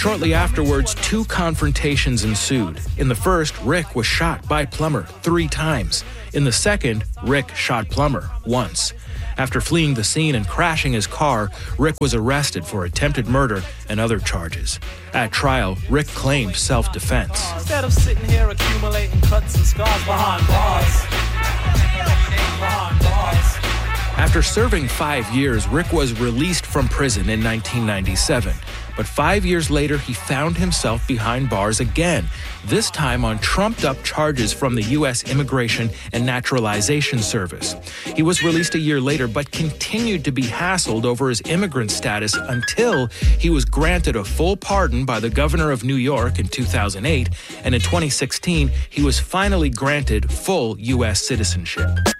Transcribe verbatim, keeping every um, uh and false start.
Shortly afterwards, two confrontations ensued. In the first, Rick was shot by Plummer three times. In the second, Rick shot Plummer once. After fleeing the scene and crashing his car, Rick was arrested for attempted murder and other charges. At trial, Rick claimed self-defense. Instead of sitting here accumulating cuts and scars behind bars. Behind bars. After serving five years, Rick was released from prison in nineteen ninety-seven. But five years later, he found himself behind bars again, this time on trumped-up charges from the U S Immigration and Naturalization Service. He was released a year later, but continued to be hassled over his immigrant status until he was granted a full pardon by the governor of New York in two thousand eight, and in twenty sixteen, he was finally granted full U S citizenship.